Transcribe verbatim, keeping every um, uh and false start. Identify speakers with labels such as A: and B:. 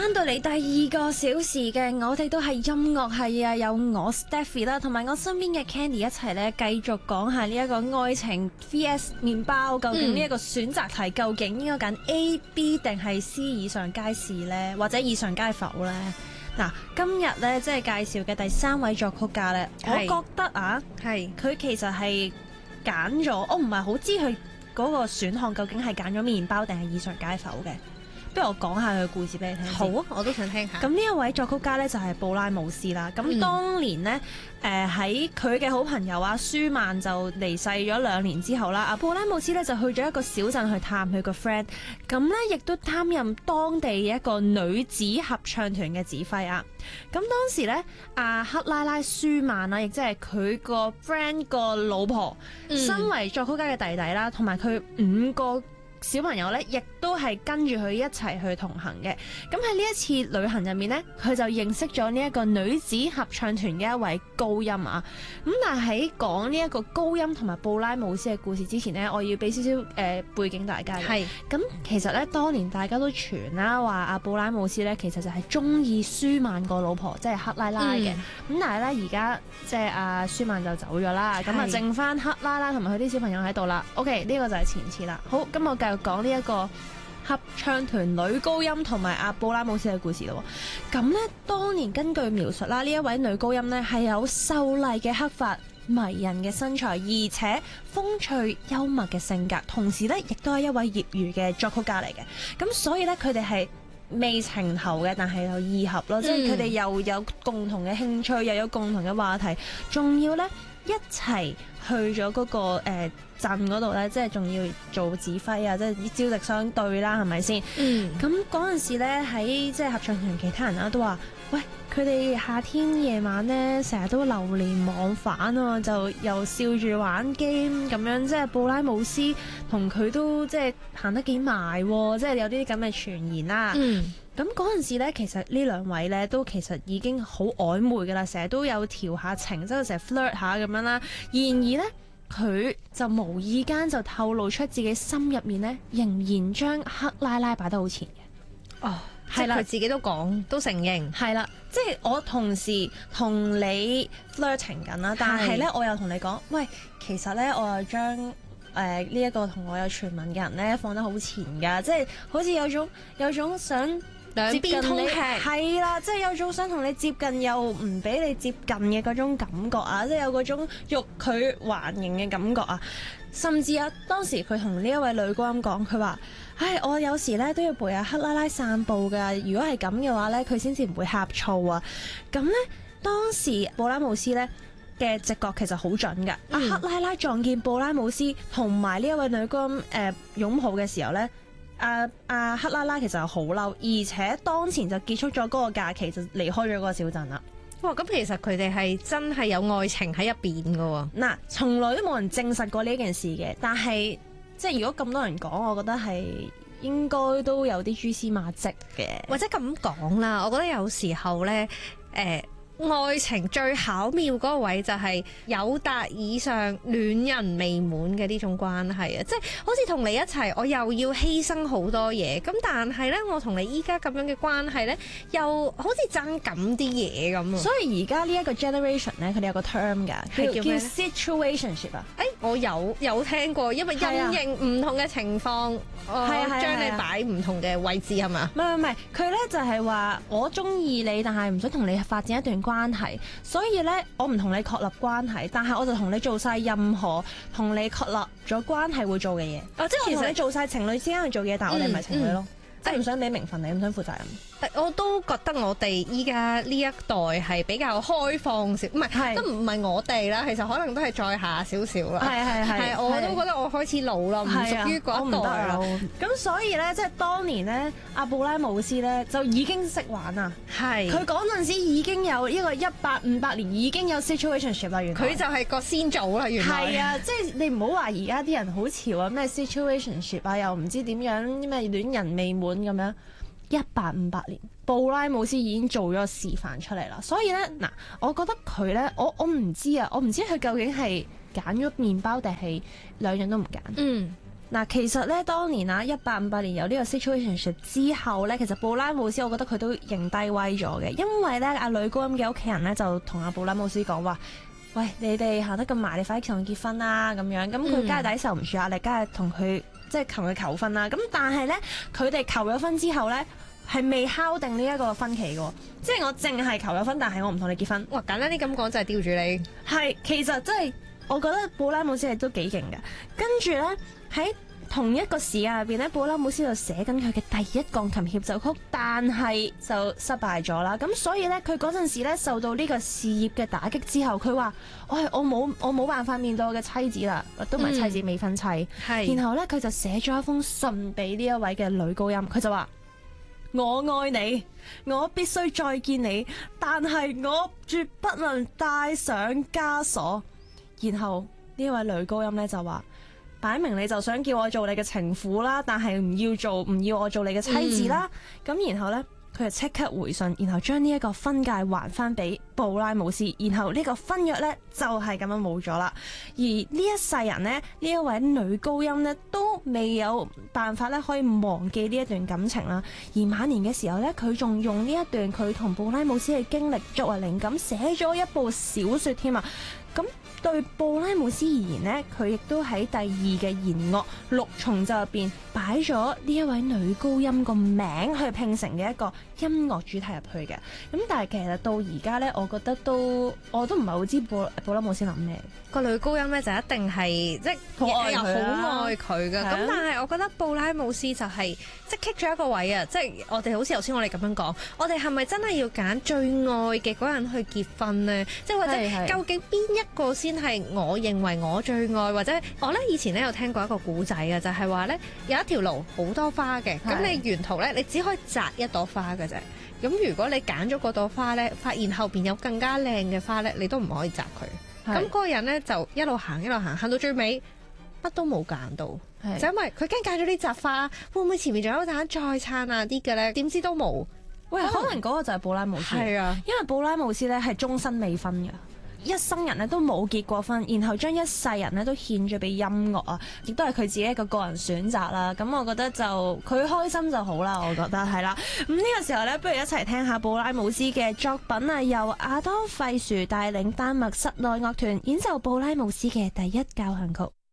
A: 翻到嚟第二個小時嘅，我哋都係音樂系啊，有我 Stephy 啦，同埋我身邊嘅 Candy 一齊咧，繼續講下呢一個愛情 V S 麵包，究竟呢一個選擇題究竟應該揀 A、B 定係 C 以上皆是呢？或者以上皆否呢？嗱，今日咧即係介紹嘅第三位作曲家咧，我覺得啊，係佢其實係揀咗，我唔係好知佢嗰個選項究竟係揀咗麵包定係以上皆否嘅。不如我講下佢嘅故事俾你聽。
B: 好啊，我都想聽下。
A: 咁呢一位作曲家咧就係布拉姆斯啦。咁當年咧，誒喺佢嘅好朋友阿舒曼就離世咗兩年之後啦，阿布拉姆斯咧就去咗一個小鎮去探佢個 friend。咁咧亦都擔任當地嘅一個女子合唱團嘅指揮啊。咁當時咧，阿克拉拉舒曼啦，亦即係佢個 friend 個老婆，嗯、身為作曲家嘅弟弟啦，同埋佢五個小朋友咧，亦都係跟住佢一齊去同行嘅。咁喺呢一次旅行入面咧，佢就認識咗呢一個女子合唱團嘅一位高音啊。咁但係喺講呢一個高音同埋布拉姆斯嘅故事之前呢，我要俾少少誒背景大家。係咁，其實咧當年大家都傳啦，話阿布拉姆斯咧其實就係中意舒曼個老婆，即係克拉拉嘅。咁、嗯、但係咧而家即係阿舒曼就走咗啦，咁啊剩翻克拉拉同埋佢啲小朋友喺度啦。OK，呢個就係前設啦。好，咁我繼續講呢一個合唱團女高音同埋阿布拉姆斯嘅故事咯。咁呢，當年根據描述啦，呢一位女高音呢係有秀麗嘅黑髮、迷人嘅身材，而且風趣幽默嘅性格，同時呢亦都係一位業餘嘅作曲家嚟嘅。咁所以呢，佢哋係未情投嘅，但係有意合咯，嗯、即係佢哋又有共同嘅興趣，又有共同嘅話題，仲要呢一齊去咗嗰、那個誒。呃鎮嗰度咧，即係仲要做指揮啊，即係朝夕相對啦，係咪先？嗯。咁嗰陣時咧，喺即係合唱團其他人啦，都話：喂，佢哋夏天夜晚咧，成日都流連忘返啊，就又笑住玩 game 咁樣，即係布拉姆斯同佢都即係行得幾埋，即係有啲咁嘅傳言啦。嗯。咁嗰陣時咧，其實呢兩位咧都其實已經好曖昧噶啦，成日都有調下情，即係成日 flirt 下咁樣啦。然而咧，佢就無意間就透露出自己心入面咧，仍然將克拉拉擺得好前嘅。哦，係啦，佢自己都講，都承認。係啦，即係我同時同你 flirting 緊啦，但係咧我又同你講，喂，其實咧我又將誒呢一個同我有傳聞嘅人咧放得好前㗎，即係好似有種有種想兩邊通吃，係啦，即係有種想同你接近又唔俾你接近嘅嗰種感覺啊，即係有嗰種欲拒還迎嘅感覺啊。甚至啊，當時佢同呢一位女高音講，佢話：唉，我有時咧都要陪阿克拉拉散步㗎。如果係咁嘅話咧，佢先至唔會呷醋啊。咁咧，當時布拉姆斯咧嘅直覺其實好準㗎。阿、嗯、克拉拉撞見布拉姆斯同埋呢一位女高音誒、呃、擁抱嘅時候咧。阿阿、啊、克拉拉其實係好嬲，而且當前就結束咗嗰個假期，就離開咗嗰個小鎮啦。
B: 哇！咁其實佢哋係真係有愛情喺入邊㗎喎。嗱，
A: 從來都冇人證實過呢件事嘅，但係即係如果咁多人講，我覺得係應該都有啲蛛絲馬跡嘅。
B: 或者咁講啦，我覺得有時候咧，誒、呃。愛情最巧妙嗰個位就係友達以上戀人未滿嘅呢種關係啊，即係好似同你一齊，我又要犧牲好多嘢，咁但係呢，我同你依家咁樣嘅關係呢，又好似爭緊啲嘢咁啊。
A: 所以而家呢一個 generation 呢，佢哋有個 term 㗎，係叫咩？叫 situationship 啊。誒、欸，
B: 我有有聽過，因為因應唔同嘅情況，係啊，將你擺唔同嘅位置係嘛？
A: 唔係唔係，佢呢就係話我中意你，但係唔想同你發展一段關係，所以咧我唔同你確立關係，但係我就同你做晒任何同你確立咗關係會做嘅嘢。哦，即係我同你做晒情侶之間去做嘢，但係我哋唔係情侶咯。嗯嗯即係唔想俾名分你，唔想負責任。
B: 我都覺得我哋依家呢一代係比較開放少，唔係都唔係我哋啦。其實可能都係再下少少啦。係係係，我都覺得我開始老啦，唔屬於嗰一代啦。
A: 咁所以咧，即係當年咧，阿布拉姆斯咧就已經識玩啦。係佢嗰陣時已經有呢個一八五八年已經有 situationship 啦。原來
B: 佢就係個先祖啦。原來
A: 係啊，即係你唔好話而家啲人好潮啊，咩 situationship 啊，又唔知點樣咩戀人未滿。咁樣，一八五八年，布拉姆斯已經做咗個示範出嚟啦。所以咧，嗱，我覺得佢咧，我我唔知啊，我唔知佢究竟係揀咗麵包定係兩樣都唔揀。嗯， 嗱，其實咧，當年啊，一八五八年有呢個 situationship 之後咧，其實布拉姆斯我覺得佢都認低威咗嘅，因為咧阿女高音嘅屋企人咧就同阿布拉姆斯講話：喂，你哋行得咁埋，你快啲同佢結婚啦咁樣。咁佢梗係抵受唔住壓力，梗係同佢即係同佢求婚啦。咁但係咧，佢哋求咗婚之後咧，係未敲定呢一個婚期嘅，即係我淨係求咗婚，但係我唔同你結婚。
B: 哇，簡單啲咁講就係吊住你。
A: 係，其實真係。我覺得布拉姆斯係都幾勁嘅，跟住咧喺同一個時間入邊咧，布拉姆斯就寫緊佢嘅第一鋼琴協奏曲，但係就失敗咗啦。咁所以咧，佢嗰陣時咧受到呢個事業嘅打擊之後，佢話：我係我冇我冇辦法面對我嘅妻子啦，都唔係妻子，未婚妻。
B: 係。
A: 然後咧，佢就寫咗一封信俾呢一位嘅女高音，佢就話：我愛你，我必須再見你，但係我絕不能帶上枷鎖。然後呢位女高音咧就話：擺明你就想叫我做你嘅情婦啦，但係唔要做唔要我做你嘅妻子啦。咁、嗯、然後咧佢就即刻回信，然後將呢一個婚戒還翻俾布拉姆斯，然後呢個婚約咧就係咁樣冇咗啦。而呢一世人呢，呢一位女高音呢，都未有辦法咧可以忘記呢一段感情啦。而晚年嘅時候咧，佢仲用呢一段佢同布拉姆斯嘅經歷作為靈感，寫咗一部小說添啊。咁對布拉姆斯而言呢，佢亦都喺第二嘅弦樂六重奏入邊擺咗呢一位女高音個名去拼成嘅一個音樂主題入去嘅。咁但係其實到而家呢，我覺得都我都唔係好知布布拉姆斯諗咩。
B: 個女高音咧就一定係即係
A: 好愛佢啦，
B: 好愛佢噶。咁但係我覺得布拉姆斯就係、是、即係棘咗一個位啊！即係我哋好似頭先我哋咁樣講，我哋係咪真係要揀最愛嘅嗰人去結婚呢？即係或者究竟邊一個先係我認為我最愛？或者我咧以前咧有聽過一個古仔啊，就係話咧有一條路好多花嘅，咁你沿途咧你只可以摘一朵花嘅啫。咁如果你揀咗嗰朵花咧，發現後邊有更加靚嘅花咧，你都唔可以摘佢。咁嗰個人咧就一路行一路行，行到最尾乜都冇揀到，就因為佢驚揀咗呢扎花，會唔會前面仲有一盞再燦爛啲嘅咧？點知都冇。
A: 喂，可能嗰個就係布拉姆斯。係啊，因為布拉姆斯咧係終身未婚嘅，一生人咧都冇結過婚，然後將一世人咧都獻咗俾音樂啊，亦都係佢自己一個個人選擇啦。咁我覺得就佢開心就好啦，我覺得係啦。咁呢個時候咧，不如一齊聽下布拉姆斯嘅作品啊，由亞當費殊帶領丹麥室內樂團演奏布拉姆斯嘅第一交響曲。